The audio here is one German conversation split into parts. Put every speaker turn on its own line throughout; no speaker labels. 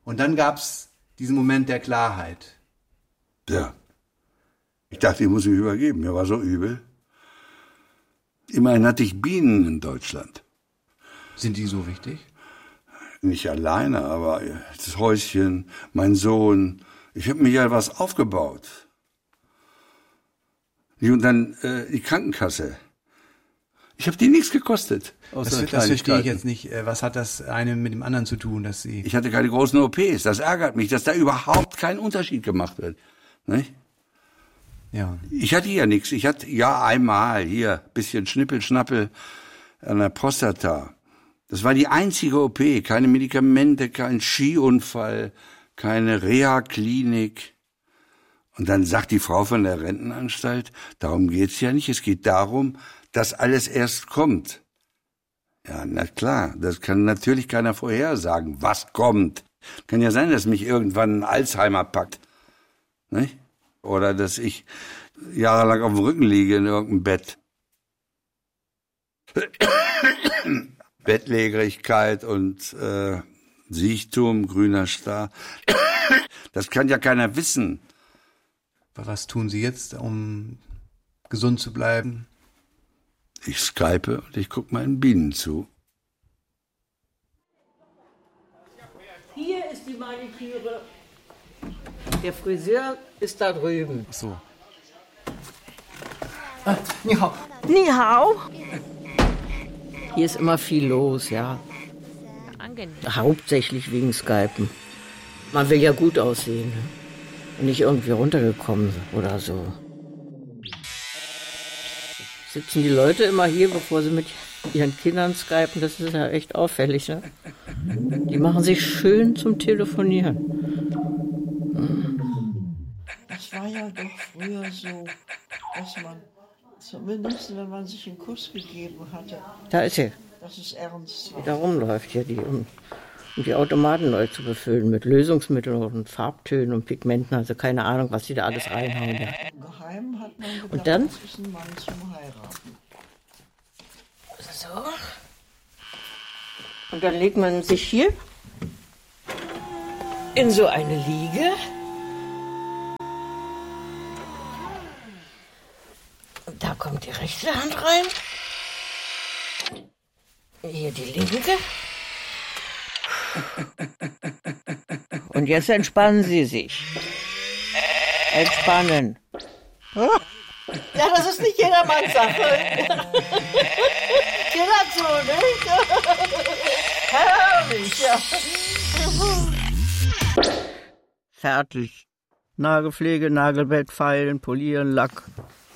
Und dann gab's diesen Moment der Klarheit.
Ja. Ich dachte, ich muss mich übergeben. Mir war so übel. Immerhin hatte ich Bienen in Deutschland.
Sind die so wichtig?
Nicht alleine, aber das Häuschen, mein Sohn. Ich habe mir ja was aufgebaut. Und dann die Krankenkasse. Ich habe die nichts gekostet.
Das verstehe ich jetzt nicht. Was hat das eine mit dem anderen zu tun, dass Sie...
Ich hatte keine großen OPs. Das ärgert mich, dass da überhaupt kein Unterschied gemacht wird. Nicht?
Ja.
Ich hatte ja nichts. Ich hatte ja einmal hier bisschen Schnippel-Schnappel an der Prostata. Das war die einzige OP. Keine Medikamente, kein Skiunfall, keine Reha-Klinik. Und dann sagt die Frau von der Rentenanstalt, darum geht's ja nicht. Es geht darum, dass alles erst kommt. Ja, na klar, das kann natürlich keiner vorhersagen, was kommt. Kann ja sein, dass mich irgendwann ein Alzheimer packt. Nicht? Oder dass ich jahrelang auf dem Rücken liege in irgendeinem Bett. Bettlägerigkeit und Siechtum, grüner Star. Das kann ja keiner wissen.
Was tun Sie jetzt, um gesund zu bleiben?
Ich skype und ich gucke meinen Bienen zu.
Hier ist die Maniküre. Der Friseur ist da drüben.
Ach so.
Ni hao. Ni hao. Hier ist immer viel los, ja.
Angenehm.
Hauptsächlich wegen Skypen. Man will ja gut aussehen. Ne? Und nicht irgendwie runtergekommen oder so. Sitzen die Leute immer hier, bevor sie mit ihren Kindern skypen? Das ist ja echt auffällig, ne? Die machen sich schön zum Telefonieren.
Das war ja doch früher so, dass man, zumindest wenn man sich einen Kuss gegeben hatte,
Da ist sie,
dass es ernst
die
war.
da rumläuft hier, um die Automaten neu zu befüllen mit Lösungsmitteln und Farbtönen und Pigmenten. Also keine Ahnung, was die da alles reinhauen. Ja.
Im Geheimen hat man gedacht,
Und dann?
das ist ein Mann zum Heiraten.
So. Und dann legt man sich hier in so eine Liege. Und da kommt die rechte Hand rein. Hier die linke. Und jetzt entspannen Sie sich. Entspannen. Ja, das ist nicht jedermanns Sache. Geht dazu, nicht? Herrlich, ja. Fertig. Nagelpflege, Nagelbett, Feilen, Polieren, Lack.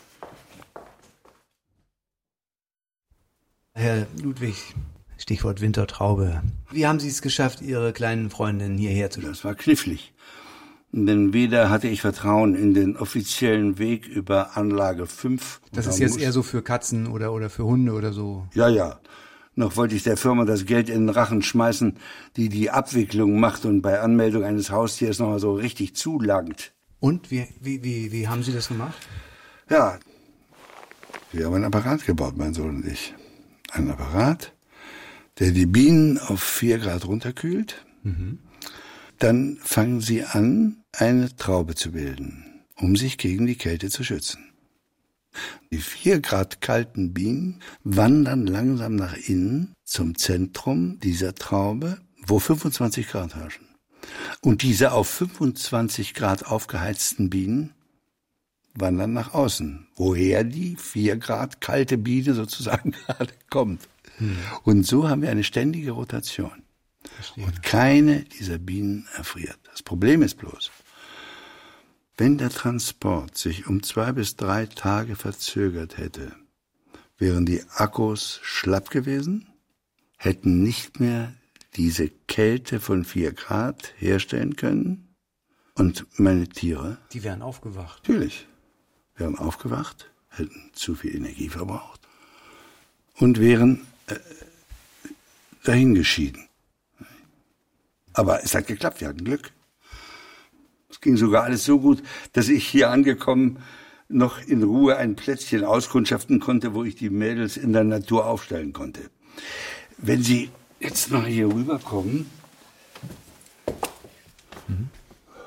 Herr Ludwig, Stichwort Wintertraube. Wie haben Sie es geschafft, Ihre kleinen Freundinnen hierher zu lassen?
Das war knifflig. Denn weder hatte ich Vertrauen in den offiziellen Weg über Anlage 5.
Das ist jetzt eher so für Katzen oder für Hunde oder so.
Ja. Noch wollte ich der Firma das Geld in den Rachen schmeißen, die die Abwicklung macht und bei Anmeldung eines Haustiers nochmal so richtig zulangt.
Und wie haben Sie das gemacht?
Ja, wir haben ein Apparat gebaut, mein Sohn und ich. Ein Apparat, der die Bienen auf 4 Grad runterkühlt. Mhm. Dann fangen sie an, eine Traube zu bilden, um sich gegen die Kälte zu schützen. Die 4 Grad kalten Bienen wandern langsam nach innen zum Zentrum dieser Traube, wo 25 Grad herrschen. Und diese auf 25 Grad aufgeheizten Bienen wandern nach außen, woher die 4 Grad kalte Biene sozusagen gerade kommt. Und so haben wir eine ständige Rotation.
Verstehe.
Und keine dieser Bienen erfriert. Das Problem ist bloß, wenn der Transport sich um 2 bis 3 Tage verzögert hätte, wären die Akkus schlapp gewesen, hätten nicht mehr diese Kälte von 4 Grad herstellen können und meine Tiere...
Die wären aufgewacht.
Natürlich. Wären aufgewacht, hätten zu viel Energie verbraucht und wären dahingeschieden. Aber es hat geklappt, wir hatten Glück. Es ging sogar alles so gut, dass ich hier angekommen noch in Ruhe ein Plätzchen auskundschaften konnte, wo ich die Mädels in der Natur aufstellen konnte. Wenn Sie jetzt mal hier rüberkommen,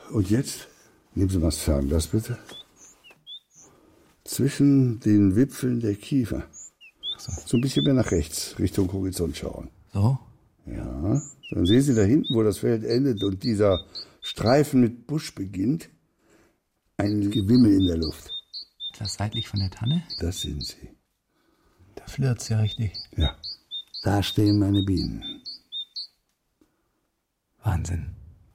Und jetzt nehmen Sie mal das Fernglas bitte. Zwischen den Wipfeln der Kiefer. So ein bisschen mehr nach rechts, Richtung Horizont schauen.
So?
Ja, dann sehen Sie da hinten, wo das Feld endet und dieser Streifen mit Busch beginnt, ein Gewimmel in der Luft.
Ist das seitlich von der Tanne?
Das sind sie.
Da flirt's ja richtig.
Ja, da stehen meine Bienen.
Wahnsinn.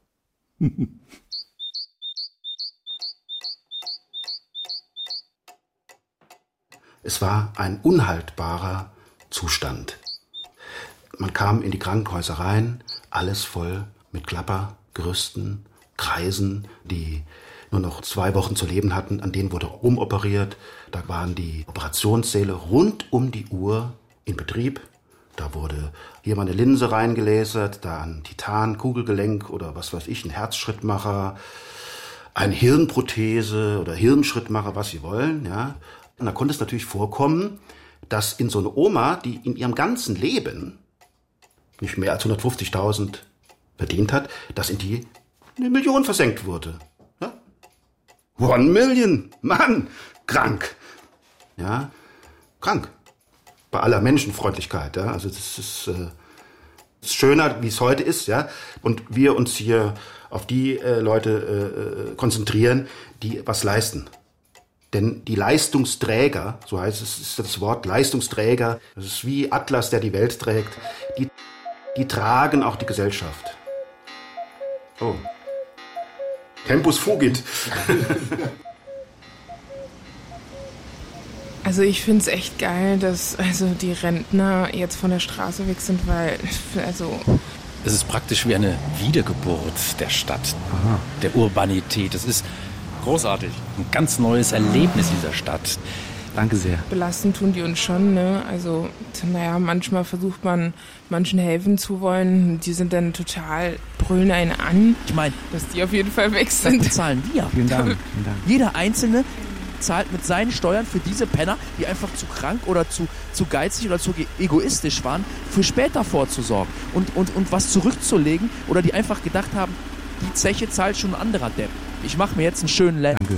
Es war ein unhaltbarer Zustand. Man kam in die Krankenhäuser rein, alles voll mit Klappergerüsten, Kreisen, die nur noch 2 Wochen zu leben hatten. An denen wurde rumoperiert. Da waren die Operationssäle rund um die Uhr in Betrieb. Da wurde hier mal eine Linse reingelasert, da ein Titan, Kugelgelenk oder was weiß ich, ein Herzschrittmacher, eine Hirnprothese oder Hirnschrittmacher, was Sie wollen, ja. Und da konnte es natürlich vorkommen, dass in so eine Oma, die in ihrem ganzen Leben nicht mehr als 150.000 verdient hat, dass in die 1 Million versenkt wurde. Ja? 1 Million, Mann, krank. Ja, krank. Bei aller Menschenfreundlichkeit. Ja? Also das ist schöner, wie es heute ist. Ja? Und wir uns hier auf die Leute konzentrieren, die was leisten. Denn die Leistungsträger, so heißt es, ist das Wort Leistungsträger, das ist wie Atlas, der die Welt trägt, die tragen auch die Gesellschaft. Oh. Tempus fugit.
Also ich finde es echt geil, dass also die Rentner jetzt von der Straße weg sind, weil
es ist praktisch wie eine Wiedergeburt der Stadt, der Urbanität. Es ist großartig, ein ganz neues Erlebnis dieser Stadt.
Danke sehr.
Belasten tun die uns schon, ne? Also, naja, manchmal versucht man manchen helfen zu wollen. Die sind dann total, brüllen einen an.
Ich meine,
dass die auf jeden Fall weg
das
sind.
bezahlen wir.
Vielen Dank.
Jeder Einzelne zahlt mit seinen Steuern für diese Penner, die einfach zu krank oder zu geizig oder zu egoistisch waren, für später vorzusorgen und was zurückzulegen oder die einfach gedacht haben, die Zeche zahlt schon ein anderer Depp. Ich mache mir jetzt einen schönen
Danke.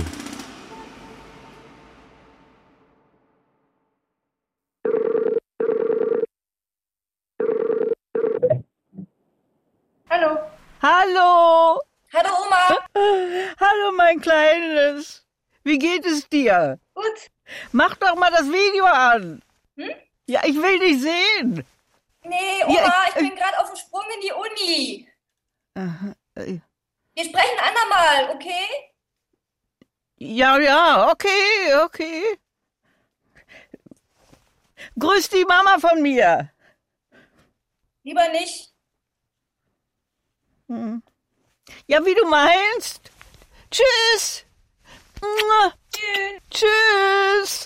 Hallo.
Hallo!
Hallo Oma.
Hallo, mein Kleines. Wie geht es dir?
Gut.
Mach doch mal das Video an.
Hm?
Ja, ich will dich sehen.
Nee, Oma,
Ja,
ich bin gerade auf dem Sprung in die Uni.
Aha.
Wir sprechen ein andermal, okay?
Ja, okay. Grüß die Mama von mir.
Lieber nicht.
Ja, wie du meinst. Tschüss. Tschüss.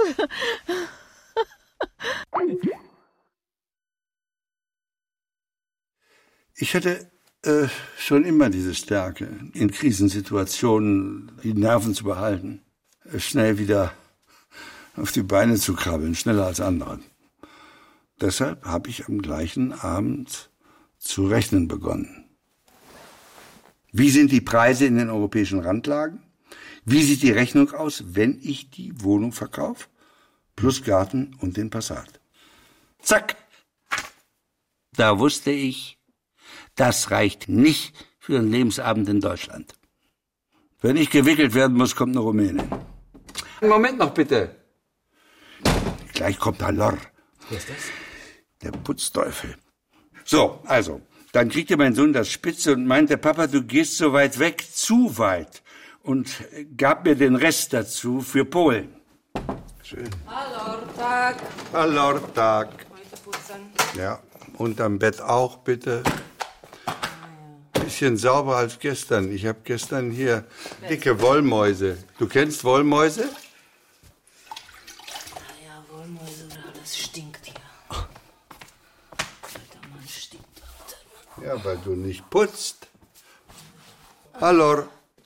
Ich hatte schon immer diese Stärke, in Krisensituationen die Nerven zu behalten, schnell wieder auf die Beine zu krabbeln, schneller als andere. Deshalb habe ich am gleichen Abend zu rechnen begonnen. Wie sind die Preise in den europäischen Randlagen? Wie sieht die Rechnung aus, wenn ich die Wohnung verkaufe? Plus Garten und den Passat. Zack! Da wusste ich, das reicht nicht für einen Lebensabend in Deutschland. Wenn ich gewickelt werden muss, kommt eine Rumänin.
Moment noch bitte.
Gleich kommt Halor.
Wer ist das?
Der Putzteufel. So, also, dann kriegte mein Sohn das Spitze und meinte, Papa, du gehst so weit weg, zu weit. Und gab mir den Rest dazu für Polen. Schön.
Hallo,
Tag.
Heute putzen.
Ja, unterm Bett auch, bitte. Bisschen sauber als gestern. Ich habe gestern hier dicke Wollmäuse. Du kennst Wollmäuse?
Ja, Wollmäuse, das stinkt hier. Alter Mann, stinkt.
Ja, weil du nicht putzt. Hallo.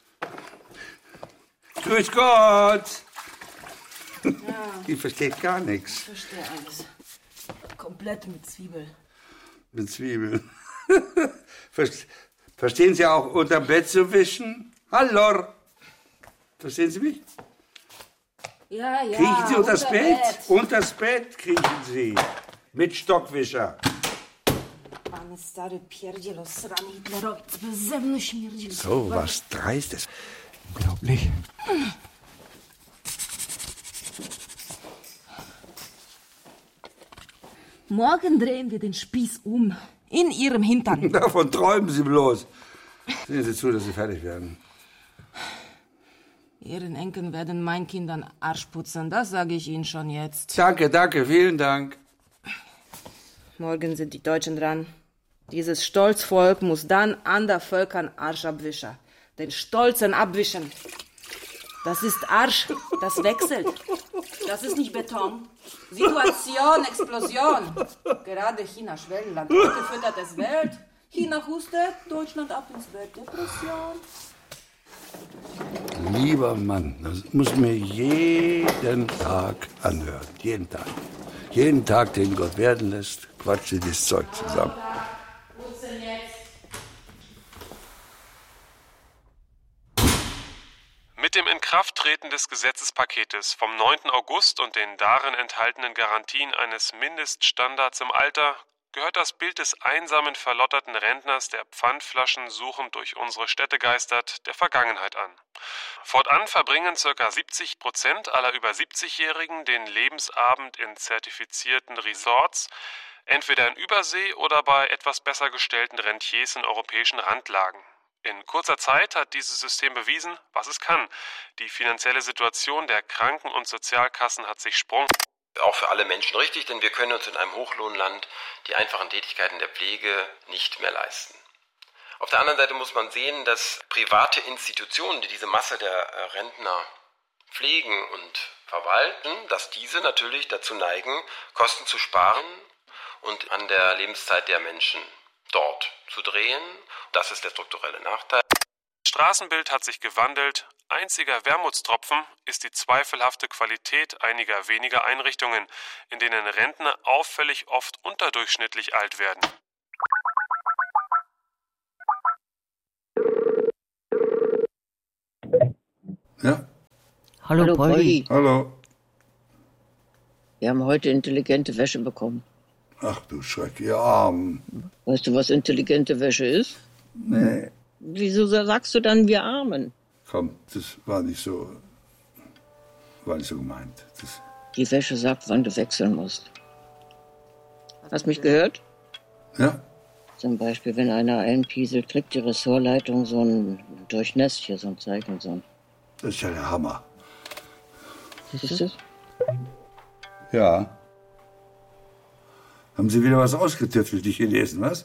Grüß Gott.
Ja.
Die versteht gar nichts.
Ich verstehe alles. Komplett mit Zwiebel.
Mit Zwiebeln. Verstehen Sie auch, unterm Bett zu wischen? Hallo. Verstehen Sie mich?
Ja, ja.
Kriechen Sie unters Bett.
Bett.
Unters Bett kriechen Sie. Mit Stockwischer.
Panie stary pierdzielo, srany Hitlerowiec, beze mną śmierdzi.
So was Dreistes.
Unglaublich.
Morgen drehen wir den Spieß um. In Ihrem Hintern.
Davon träumen Sie bloß. Sehen Sie zu, dass Sie fertig werden.
Ihren Enkeln werden meinen Kindern Arsch putzen, das sage ich Ihnen schon jetzt.
Danke, vielen Dank.
Morgen sind die Deutschen dran. Dieses Stolzvolk muss dann anderen Völkern Arsch abwischen. Den Stolzen abwischen. Das ist Arsch, das wechselt. Das ist nicht Beton. Situation, Explosion. Gerade China, Schwellenland, gefüttertes Welt. China hustet, Deutschland ab ins Bett, Depression.
Lieber Mann, das muss mir jeden Tag anhören. Jeden Tag. Jeden Tag, den Gott werden lässt, quatscht ihr dieses Zeug zusammen.
Mit dem Inkrafttreten des Gesetzespaketes vom 9. August und den darin enthaltenen Garantien eines Mindeststandards im Alter gehört das Bild des einsamen, verlotterten Rentners, der Pfandflaschen suchend durch unsere Städte geistert, der Vergangenheit an. Fortan verbringen ca. 70% aller über 70-Jährigen den Lebensabend in zertifizierten Resorts, entweder in Übersee oder bei etwas besser gestellten Rentiers in europäischen Randlagen. In kurzer Zeit hat dieses System bewiesen, was es kann. Die finanzielle Situation der Kranken- und Sozialkassen hat sich sprunghaft.
Auch für alle Menschen richtig, denn wir können uns in einem Hochlohnland die einfachen Tätigkeiten der Pflege nicht mehr leisten. Auf der anderen Seite muss man sehen, dass private Institutionen, die diese Masse der Rentner pflegen und verwalten, dass diese natürlich dazu neigen, Kosten zu sparen und an der Lebenszeit der Menschen dort zu drehen. Das ist der strukturelle Nachteil.
Das Straßenbild hat sich gewandelt. Einziger Wermutstropfen ist die zweifelhafte Qualität einiger weniger Einrichtungen, in denen Rentner auffällig oft unterdurchschnittlich alt werden.
Ja?
Hallo, Polly.
Hallo.
Wir haben heute intelligente Wäsche bekommen.
Ach du Schreck, ihr Armen.
Weißt du, was intelligente Wäsche ist?
Nee.
Wieso sagst du dann, wir Armen?
Komm, das war nicht so gemeint.
Die Wäsche sagt, wann du wechseln musst. Hast du mich gehört?
Ja.
Zum Beispiel, wenn einer einpieselt, kriegt die Ressortleitung so ein Durchnässt hier, so ein Zeichen, so ein.
Das ist ja der Hammer.
Siehst du?
Ja. Haben Sie wieder was ausgetüftelt, die Chinesen, was?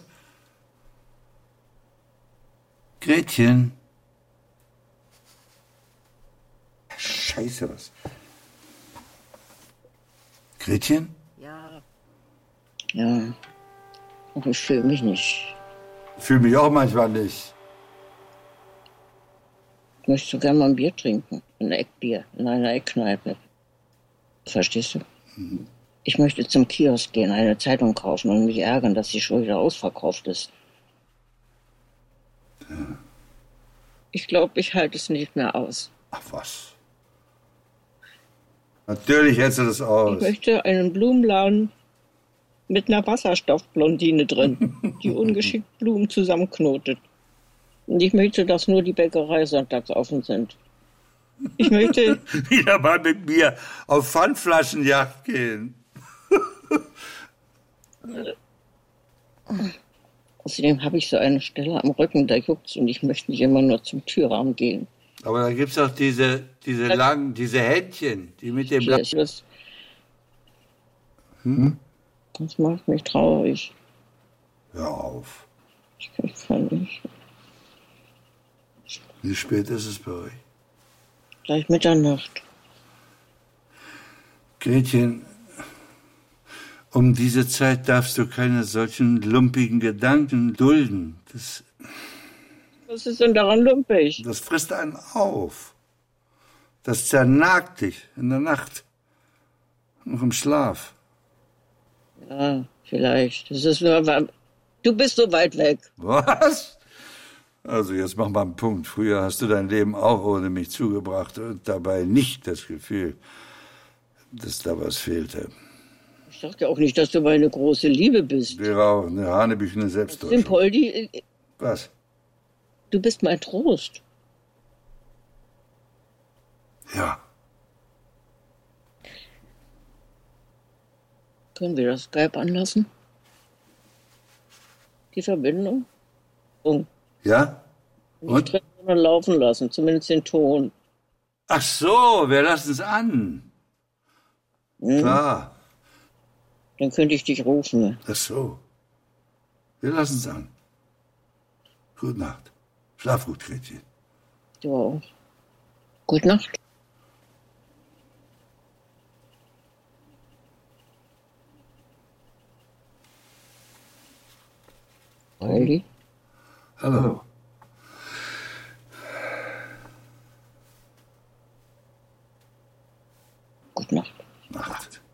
Gretchen. Scheiße, was? Gretchen?
Ja. Ja. Ich fühle mich nicht.
Ich fühle mich auch manchmal nicht.
Ich möchte so gerne mal ein Bier trinken. Ein Eckbier in einer Eckkneipe. Verstehst du?
Mhm.
Ich möchte zum Kiosk gehen, eine Zeitung kaufen und mich ärgern, dass sie schon wieder ausverkauft ist.
Ja.
Ich glaube, ich halte es nicht mehr aus.
Ach was. Natürlich hältst du das aus.
Ich möchte einen Blumenladen mit einer Wasserstoffblondine drin, die ungeschickt Blumen zusammenknotet. Und ich möchte, dass nur die Bäckerei sonntags offen sind. Ich möchte
wieder mal mit mir auf Pfandflaschenjagd gehen.
Außerdem habe ich so eine Stelle am Rücken, da juckt's und ich möchte nicht immer nur zum Türrahmen gehen.
Aber da gibt's doch diese langen, diese Händchen, die mit dem...
Das macht mich traurig.
Hör auf.
Ich kann nicht.
Wie spät ist es bei euch?
Gleich Mitternacht.
Gretchen, um diese Zeit darfst du keine solchen lumpigen Gedanken dulden.
Was ist denn daran lumpig?
Das frisst einen auf. Das zernagt dich in der Nacht. Noch im Schlaf.
Ja, vielleicht. Das ist nur, du bist so weit weg.
Was? Also jetzt mach mal einen Punkt. Früher hast du dein Leben auch ohne mich zugebracht und dabei nicht das Gefühl, dass da was fehlte.
Ich sagte auch nicht, dass du meine große Liebe bist.
Wäre auch eine hanebüchene Selbsttäuschung.
Simpoldi,
Was?
du bist mein Trost.
Ja.
Können wir das Skype anlassen? Die Verbindung? Oh.
Ja?
Und? Nicht drin laufen lassen, zumindest den Ton.
Ach so, wir lassen es an. Klar.
Dann könnte ich dich rufen.
Ach so. Wir lassen es an. Gute Nacht. Schlaf gut, Gretchen.
Du auch. Gute Nacht. Olli?
Hallo.
Gute Nacht.